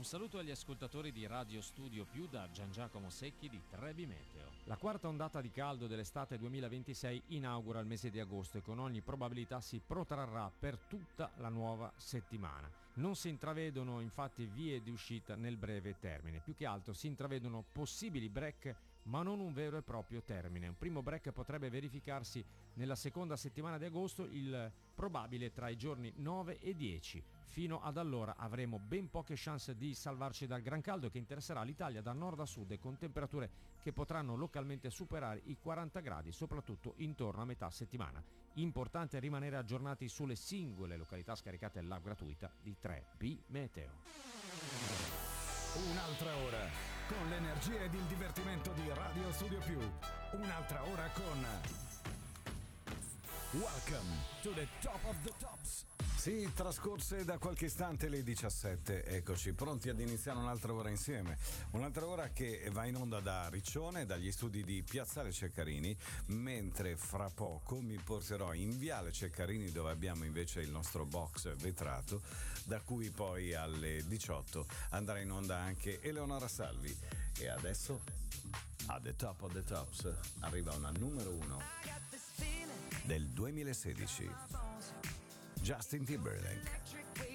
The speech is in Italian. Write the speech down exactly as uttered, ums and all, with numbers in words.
Un saluto agli ascoltatori di Radio Studio Più da Gian Giacomo Secchi di Trebi Meteo. La quarta ondata di caldo dell'estate duemilaventisei inaugura il mese di agosto e con ogni probabilità si protrarrà per tutta la nuova settimana. Non si intravedono infatti vie di uscita nel breve termine, più che altro si intravedono possibili break ma non un vero e proprio termine. Un primo break potrebbe verificarsi nella seconda settimana di agosto, il probabile tra i giorni nove e dieci. Fino ad allora avremo ben poche chance di salvarci dal gran caldo che interesserà l'Italia da nord a sud e con temperature che potranno localmente superare i quaranta gradi, soprattutto intorno a metà settimana. Importante rimanere aggiornati sulle singole località scaricate l'app gratuita di tre B Meteo. Un'altra ora con l'energia ed il divertimento di Radio Studio Più. Un'altra ora con Welcome to the Top of the Tops. Sì, trascorse da qualche istante le diciassette, eccoci pronti ad iniziare un'altra ora insieme. Un'altra ora che va in onda da Riccione, dagli studi di Piazzale Ceccarini, mentre fra poco mi porterò in Viale Ceccarini dove abbiamo invece il nostro box vetrato, da cui poi alle diciotto andrà in onda anche Eleonora Salvi. E adesso, a The Top of the Tops, arriva una numero uno del duemilasedici. Justin Timberlake.